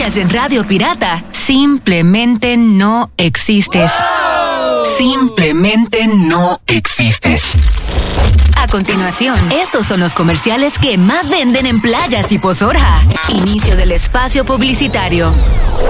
escuchas en Radio Pirata, simplemente no existes. Simplemente no existes. A continuación, estos son los comerciales que más venden en Playas y Pozorja. Inicio del espacio publicitario.